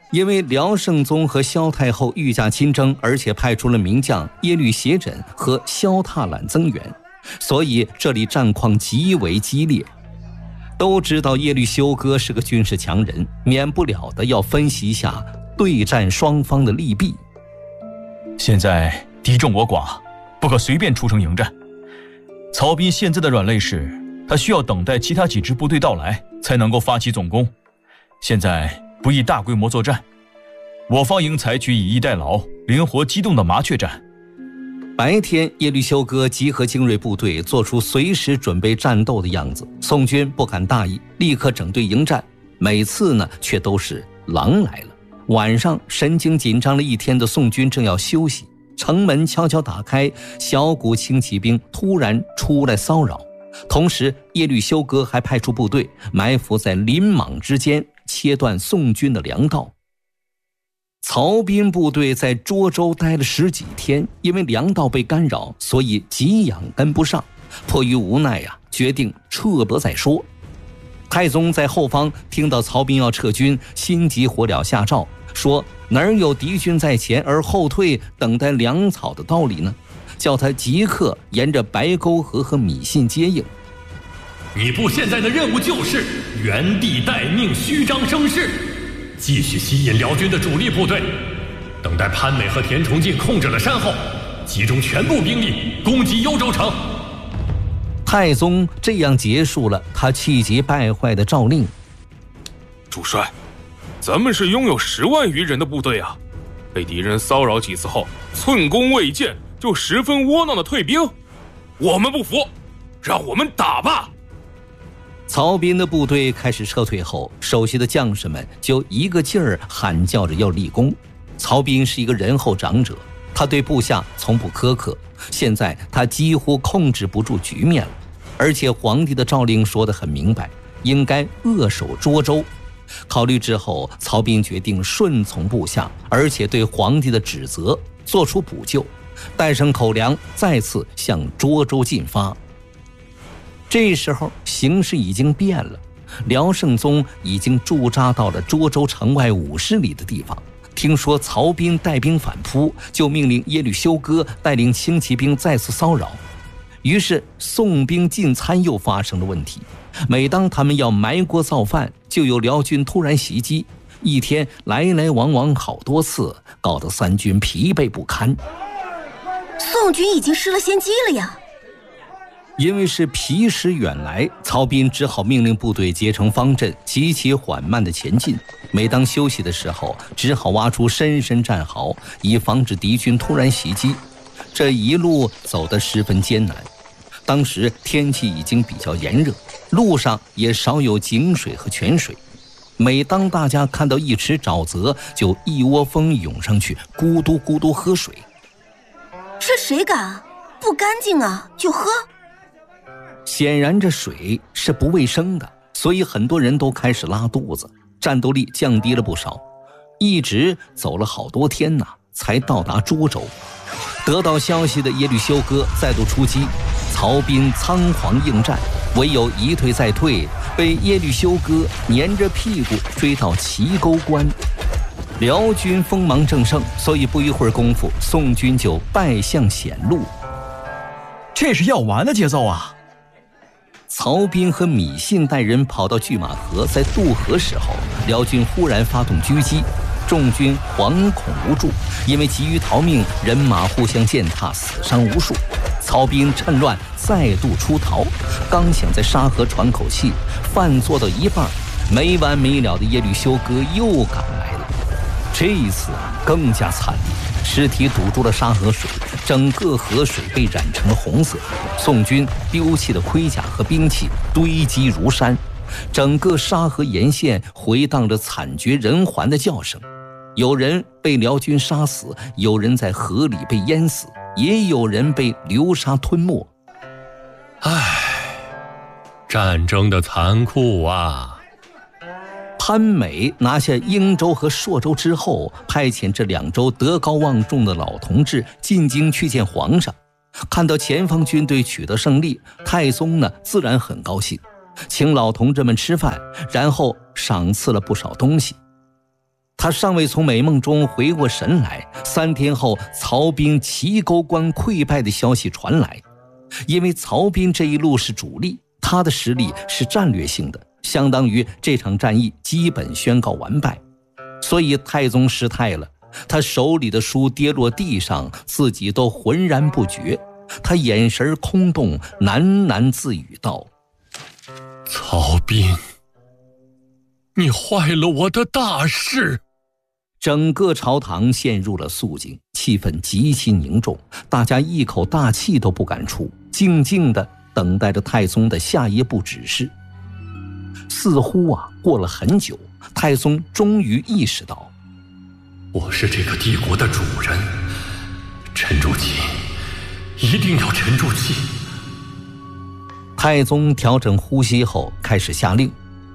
因为辽圣宗和萧太后御驾亲征，而且派出了名将耶律斜轸和萧踏懒增援，所以这里战况极为激烈。都知道耶律休哥是个军事强人，免不了的要分析一下对战双方的利弊。 现在敌众我寡，不可随便出城迎战。曹彬现在的软肋是，他需要等待其他几支部队到来，才能够发起总攻。现在不宜大规模作战，我方应采取以逸待劳、灵活机动的麻雀战。 白天，耶律休哥集合精锐部队，做出随时准备战斗的样子。宋军不敢大意，立刻整队迎战。每次呢，却都是狼来了。晚上，神经紧张了一天的宋军正要休息，城门悄悄打开，小股轻骑兵突然出来骚扰。同时，耶律休哥还派出部队埋伏在林莽之间，切断宋军的粮道。曹彬部队在涿州待了10几天，因为粮道被干扰，所以给养跟不上，迫于无奈决定撤了再说。太宗在后方听到曹彬要撤军，心急火燎下诏说，哪有敌军在前而后退等待粮草的道理呢？叫他即刻沿着白沟河和米信接应。 你部现在的任务就是原地待命，虚张声势，继续吸引辽军的主力部队，等待潘美和田崇进控制了山后，集中全部兵力攻击幽州城。 太宗这样结束了他气急败坏的诏令。 主帅，咱们是拥有10万余人的部队啊，被敌人骚扰几次后，寸功未见就十分窝囊的退兵，我们不服，让我们打吧。 曹彬的部队开始撤退后，手下的将士们就一个劲儿喊叫着要立功。曹彬是一个仁厚长者，他对部下从不苛刻，现在他几乎控制不住局面了，而且皇帝的诏令说得很明白，应该扼守涿州。考虑之后，曹彬决定顺从部下，而且对皇帝的指责做出补救，带上口粮，再次向涿州进发。这时候形势已经变了，辽圣宗已经驻扎到了涿州城外50里的地方。听说曹彬带兵反扑，就命令耶律休哥带领轻骑兵再次骚扰。于是宋兵进餐又发生了问题，每当他们要埋锅造饭，就有辽军突然袭击，一天来来往往好多次，搞得三军疲惫不堪。 宋军已经失了先机了呀！ 因为是疲师远来，曹彬只好命令部队结成方阵，极其缓慢地前进。每当休息的时候，只好挖出深深战壕，以防止敌军突然袭击。这一路走得十分艰难。当时天气已经比较炎热，路上也少有井水和泉水。每当大家看到一池沼泽，就一窝蜂涌上去，咕嘟咕嘟喝水。 这谁敢？不干净啊，就喝。 显然这水是不卫生的，所以很多人都开始拉肚子，战斗力降低了不少。一直走了好多天才到达涿州。得到消息的耶律休哥再度出击，曹彬仓皇应战，唯有一退再退，被耶律休哥粘着屁股追到齐沟关。辽军锋芒正盛，所以不一会儿功夫，宋军就败向显露。 这是要完的节奏啊！ 曹彬和米信带人跑到拒马河，在渡河时候，辽军忽然发动狙击，众军惶恐无助，因为急于逃命，人马互相践踏，死伤无数。曹彬趁乱再度出逃，刚想在沙河喘口气，饭做到一半，没完没了的耶律休哥又赶来了。这一次更加惨烈，尸体堵住了沙河水，整个河水被染成了红色。宋军丢弃的盔甲和兵器堆积如山，整个沙河沿线回荡着惨绝人寰的叫声。有人被辽军杀死，有人在河里被淹死，也有人被流沙吞没。 战争的残酷啊！ 潘美拿下英州和朔州之后，派遣这2州德高望重的老同志进京去见皇上。看到前方军队取得胜利，太宗自然很高兴，请老同志们吃饭，然后赏赐了不少东西。 他尚未从美梦中回过神来，3天后曹彬齐沟关溃败的消息传来。因为曹彬这一路是主力，他的实力是战略性的，相当于这场战役基本宣告完败。所以太宗失态了，他手里的书跌落地上，自己都浑然不觉。他眼神空洞，喃喃自语道： 曹彬，你坏了我的大事。 整个朝堂陷入了肃静，气氛极其凝重，大家一口大气都不敢出，静静地等待着太宗的下一步指示。似乎过了很久，太宗终于意识到， 我是这个帝国的主人，沉住气，一定要沉住气。 太宗调整呼吸后开始下令：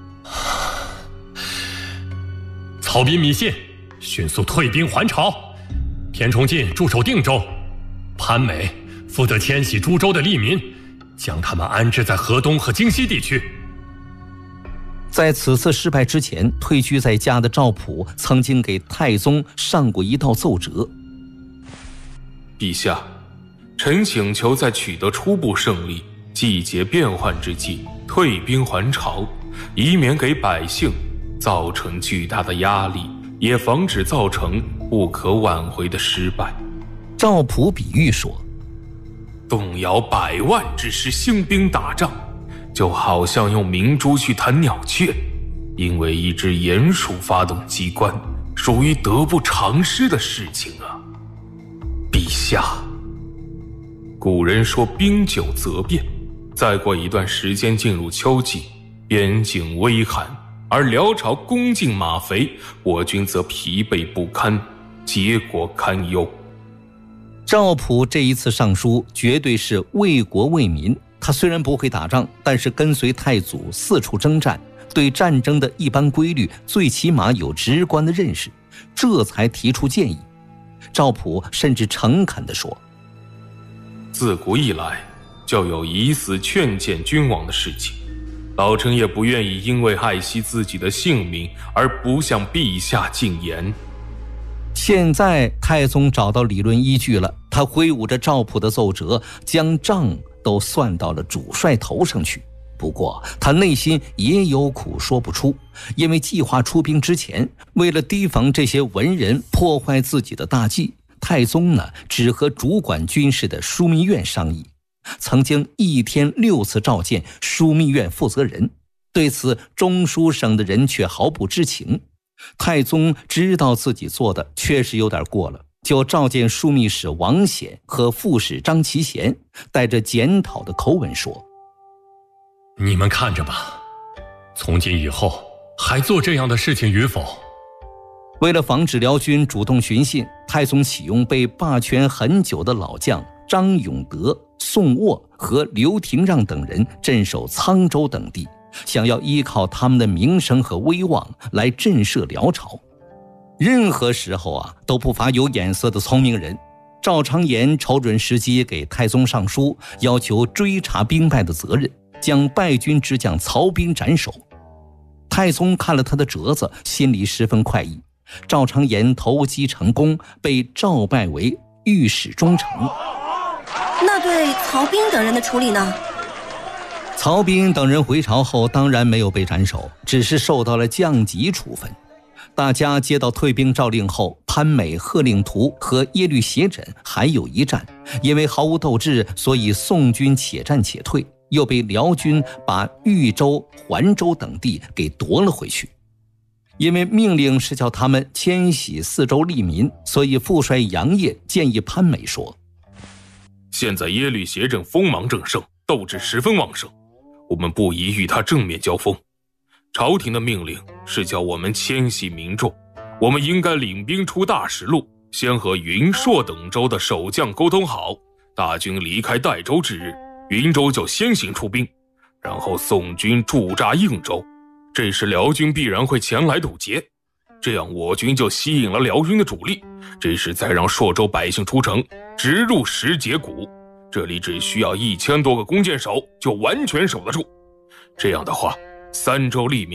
曹彬密信，迅速退兵还朝。田崇进驻守定州，潘美负责迁徙诸州的吏民，将他们安置在河东和京西地区。 在此次失败之前，退居在家的赵普曾经给太宗上过一道奏折： 陛下，臣请求在取得初步胜利、季节变换之际退兵还朝，以免给百姓造成巨大的压力，也防止造成不可挽回的失败。 赵普比喻说， 动摇100万之师兴兵打仗，就好像用明珠去弹鸟雀，因为一只鼹鼠发动机关，属于得不偿失的事情啊。陛下，古人说兵久则变，再过一段时间进入秋季，边境危寒，而辽朝攻进马肥，我军则疲惫不堪，结果堪忧。 赵普这一次上书绝对是为国为民，他虽然不会打仗，但是跟随太祖四处征战，对战争的一般规律最起码有直观的认识，这才提出建议。赵普甚至诚恳地说， 自古以来就有以死劝谏君王的事情，老臣也不愿意因为爱惜自己的性命而不向陛下进言。 现在太宗找到理论依据了，他挥舞着赵普的奏折，将账都算到了主帅头上去。不过他内心也有苦说不出，因为计划出兵之前，为了提防这些文人破坏自己的大计，太宗只和主管军事的枢密院商议，曾经1天6次召见枢密院负责人，对此中书省的人却毫不知情。太宗知道自己做的确实有点过了，就召见枢密使王显和副使张其贤，带着检讨的口吻说， 你们看着吧，从今以后还做这样的事情与否？ 为了防止辽军主动寻衅，太宗启用被霸权很久的老将张永德、宋沃和刘廷让等人镇守沧州等地，想要依靠他们的名声和威望来震慑辽朝。任何时候都不乏有眼色的聪明人。赵昌言瞅准时机给太宗上书，要求追查兵败的责任，将败军之将曹彬斩首。太宗看了他的折子，心里十分快意。赵昌言投机成功，被召拜为御史中丞。 那对曹彬等人的处理呢？ 曹彬等人回朝后当然没有被斩首，只是受到了降级处分。大家接到退兵诏令后，潘美、贺令图和耶律斜轸还有一战，因为毫无斗志，所以宋军且战且退，又被辽军把豫州、环州等地给夺了回去。因为命令是叫他们迁徙4州吏民，所以副帅杨业建议潘美说， 现在耶律斜轸锋芒正盛，斗志十分旺盛，我们不宜与他正面交锋。朝廷的命令是叫我们迁徙民众，我们应该领兵出大石路，先和云朔等州的守将沟通好，大军离开代州之日，云州就先行出兵，然后宋军驻扎应州，这时辽军必然会前来堵截，这样我军就吸引了辽军的主力，这时再让朔州百姓出城，直入石碣谷，这里只需要1000多个弓箭手就完全守得住。这样的话，3州吏民